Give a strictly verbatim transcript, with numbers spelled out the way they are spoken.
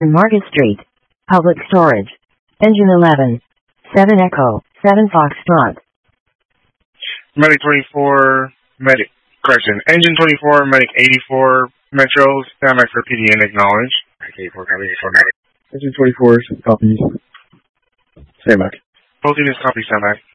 Market Street. Public storage. Engine eleven. seven Echo. seven Foxtrot. Medic twenty-four, Medic, correction, Engine twenty-four, Medic eighty-four, Metro, stand by for P D N, acknowledge. Medic eighty-four, copy, eighty-four, Medic. Engine twenty-four, copy. Stand back. Both units copy, stand by.